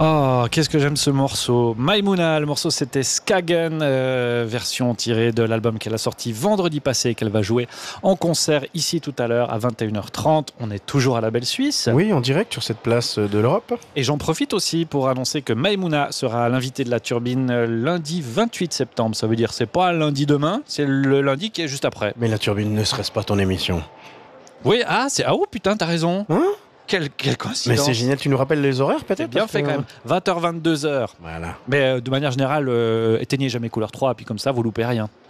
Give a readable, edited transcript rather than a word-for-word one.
Oh, qu'est-ce que j'aime ce morceau. Maïmouna, le morceau c'était Skagen, version tirée de l'album qu'elle a sorti vendredi passé, qu'elle va jouer en concert ici tout à l'heure à 21h30. On est toujours à la belle Suisse. Oui, en direct sur cette place de l'Europe. Et j'en profite aussi pour annoncer que Maïmouna sera l'invitée de la Turbine lundi 28 septembre. Ça veut dire c'est pas lundi demain, c'est le lundi qui est juste après. Mais la Turbine ne serait-ce pas ton émission? Oui, oh putain, t'as raison. Hein? Quelle coïncidence. Mais c'est génial, tu nous rappelles les horaires peut-être? C'est bien fait quand même. 20h, 22h. Voilà. Mais de manière générale, éteignez jamais couleur 3, puis comme ça, vous loupez rien.